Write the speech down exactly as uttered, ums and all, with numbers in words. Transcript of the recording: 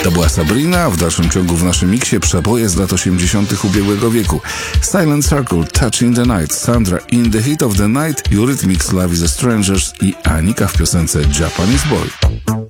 To była Sabrina, a w dalszym ciągu w naszym miksie przeboje z lat osiemdziesiątych ubiegłego wieku. Silent Circle, Touch in the Night, Sandra in the Heat of the Night, Eurythmics, Love is a Strangers i Anika w piosence Japanese Boy.